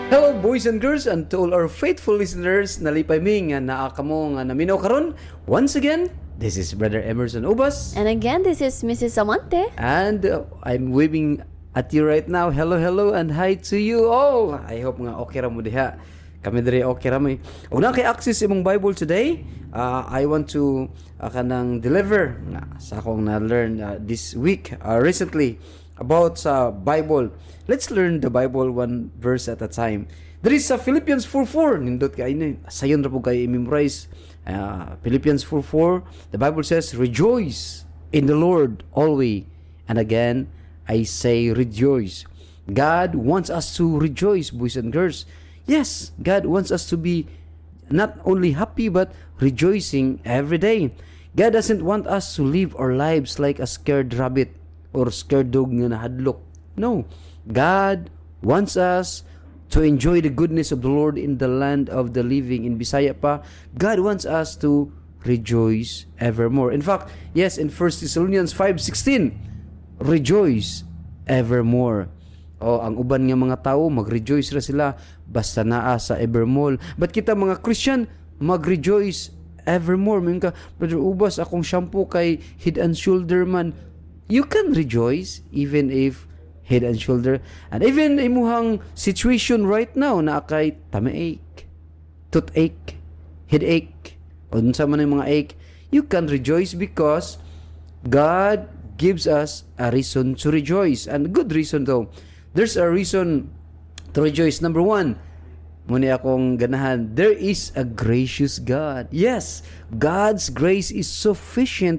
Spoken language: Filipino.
Hello boys and girls, and to all our faithful listeners, nalipay mi nga naa kamo nga naminaw karon. Once again, this is Brother Emerson Ubas. And again, this is Mrs. Amante. And I'm waving at you right now. Hello, hello, and hi to you all. I hope nga okay ra mo diha. Kami diri okay ra mo. Una kay access imong Bible today. I want to kanang deliver nga sa akong na-learn this week, recently, about sa Bible. Let's learn the Bible one verse at a time. There is Philippians 4:4. Nindot kay ini. Sayon ra po kay memorize. Philippians 4:4. The Bible says, "Rejoice in the Lord always." And again, I say rejoice. God wants us to rejoice, boys and girls. Yes, God wants us to be not only happy but rejoicing every day. God doesn't want us to live our lives like a scared rabbit or scared dog nga nahadlok. No. God wants us to enjoy the goodness of the Lord in the land of the living. In Bisaya pa, God wants us to rejoice evermore. In fact, yes, in 1 Thessalonians 5:16, rejoice evermore. Ang uban nga mga tao, mag-rejoice ra sila basta naa sa evermore. But kita mga Christian, mag-rejoice evermore. Mayroon ka, Brother Ubas, akong shampoo kay Head and Shoulder man. You can rejoice even if Head and Shoulder, and even imuhang situation right now na kay tummy-ache, toothache, headache, o dun sa man yung mga ache, you can rejoice because God gives us a reason to rejoice, and good reason though. There's a reason to rejoice. Number one, muna akong ganahan, there is a gracious God. Yes, God's grace is sufficient